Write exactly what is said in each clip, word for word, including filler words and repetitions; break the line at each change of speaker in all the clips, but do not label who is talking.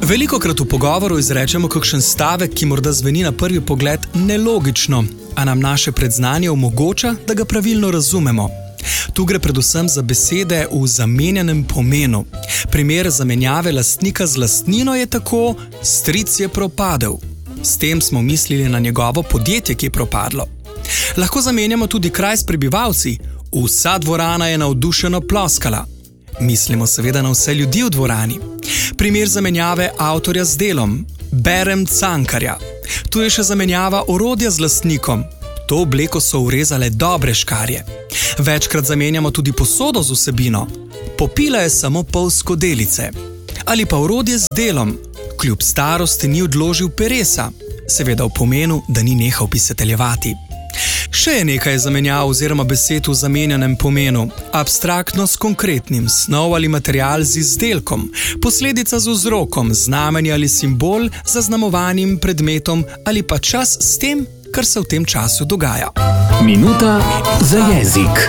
Velikokrat v pogovoru izrečemo kakšen stavek, ki morda zveni na prvi pogled nelogično, a nam naše predznanje omogoča, da ga pravilno razumemo. Tu gre predvsem za besede v zamenjanem pomenu. Primer zamenjave lastnika z lastnino je tako: stric je propadel. S tem smo mislili na njegovo podjetje, ki je propadlo. Lahko zamenjamo tudi kraj s prebivalci. Vsa dvorana je navdušeno ploskala. Mislimo seveda na vse ljudi v dvorani. Primer zamenjave avtorja z delom. Berem Cankarja. Tu je še zamenjava orodja z lastnikom. To obleko so urezale dobre škarje. Večkrat zamenjamo tudi posodo z vsebino. Popila je samo pol skodelice. Ali pa orodje z delom. Kljub starosti ni odložil peresa. Seveda v pomenu, da ni nehal pisateljevati. Še je nekaj zamenjav oziroma besed v zamenjanem pomenu. Abstraktno s konkretnim, snov ali material z izdelkom, posledica z vzrokom, znamenje ali simbol z zaznamovanim predmetom ali pa čas s tem, kar se v tem času dogaja.
Minuta za jezik.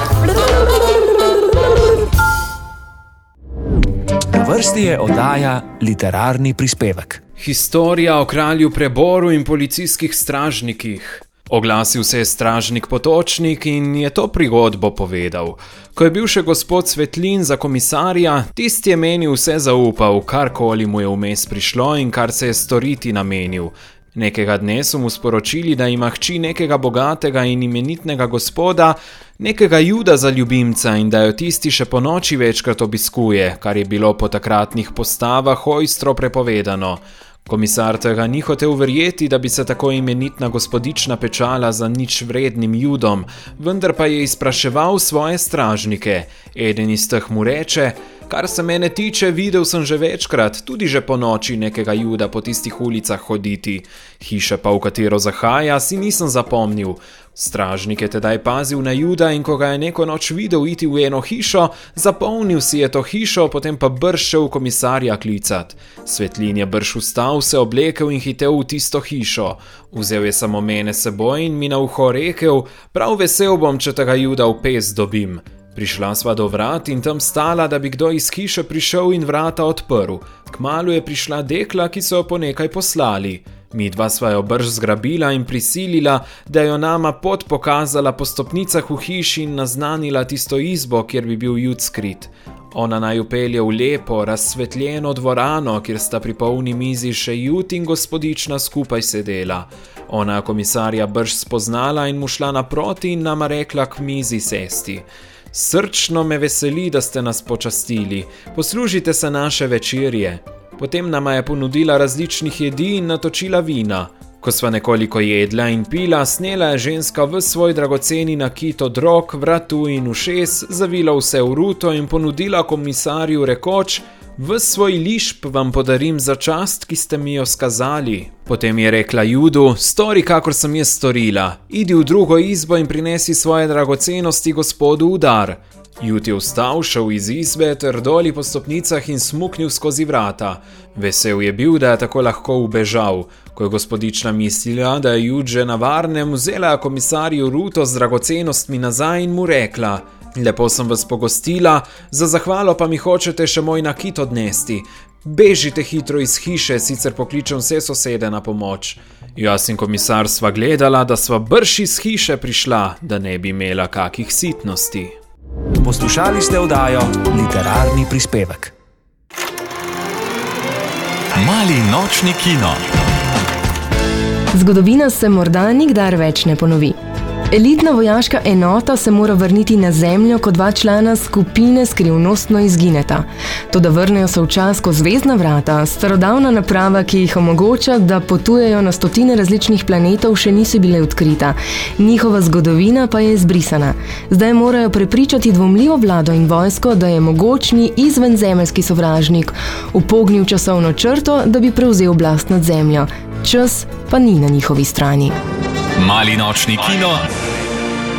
Na vrsti je oddaja Literarni prispevek.
Historija o kralju Preboru in policijskih stražnikih. Oglasil se je stražnik Potočnik in je to prigodbo povedal. Ko je bil še gospod Svetlin za komisarja, tisti je meni vse zaupal, karkoli mu je vmes prišlo in kar se je storiti namenil. Nekega dne so mu sporočili, da ima hči nekega bogatega in imenitnega gospoda, nekega Juda za ljubimca in da jo tisti še po noči večkrat obiskuje, kar je bilo po takratnih postavah ojstro prepovedano. Komisar tega ni hotel verjeti, da bi se tako imenitna gospodična pečala za nič vrednim Judom, vendar pa je izpraševal svoje stražnike. Eden iz teh mu reče: kar se mene tiče, videl sem že večkrat, tudi že po noči nekega Juda po tistih ulicah hoditi. Hiša pa, v katero zahaja, si nisem zapomnil. Stražnik je tedaj pazil na Juda in ko ga je neko noč videl iti v eno hišo, zapomnil si je to hišo, potem pa brž šel komisarja klicat. Svetlin je brž vstal, se oblekel in hitel v tisto hišo. Vzel je samo mene seboj in mi na uho rekel: prav vesel bom, če tega Juda v pes dobim. Prišla sva do vrat in tam stala, da bi kdo iz hiše prišel in vrata odprl. Kmalu je prišla dekla, ki so jo po nekaj poslali. Midva sva jo brž zgrabila in prisilila, da jo nama pot pokazala po stopnicah v hiši in naznanila tisto izbo, kjer bi bil Jud skrit. Ona naj upelje v lepo, razsvetljeno dvorano, kjer sta pri polni mizi še Jud in gospodična skupaj sedela. Ona komisarja brž spoznala in mu šla naproti in nama rekla k mizi sesti. Srčno me veseli, da ste nas počastili. Poslužite se naše večerje. Potem nama je ponudila različnih jedi in natočila vina. Ko sva nekoliko jedla in pila, snela je ženska v svoj dragoceni nakit od rok, vratu in ušes, zavila vse v ruto in ponudila komisarju rekoč: v svoj lišp vam podarim za čast, ki ste mi jo skazali. Potem je rekla Judu: stori, kakor sem jaz storila. Idi v drugo izbo in prinesi svoje dragocenosti gospodu v dar. Jud je vstal, šel iz izbe, ter doli po stopnicah in smuknil skozi vrata. Vesel je bil, da je tako lahko ubežal. Ko je gospodična mislila, da je Jud že na varnem, vzela komisarju ruto z dragocenostmi nazaj in mu rekla: lepo sem vas pogostila, za zahvalo pa mi hočete še moj nakit odnesti. Bežite hitro iz hiše, sicer pokličem vse sosede na pomoč. Jaz in komisar sva gledala, da sva brž iz hiše prišla, da ne bi imela kakih sitnosti.
Poslušali ste oddajo Literarni prispevek. Mali nočni kino.
Zgodovina se morda nikdar več ne ponovi. Elitna vojaška enota se mora vrniti na zemljo, ko dva člana skupine skrivnostno izgineta. Toda vrnejo se v čas, ko zvezdna vrata, starodavna naprava, ki jih omogoča, da potujejo na stotine različnih planetov, še niso bile odkrita. Njihova zgodovina pa je izbrisana. Zdaj morajo prepričati dvomljivo vlado in vojsko, da je mogočni izvenzemeljski sovražnik upognil časovno črto, da bi prevzel oblast nad zemljo. Čas pa ni na njihovi strani.
Mali nočni kino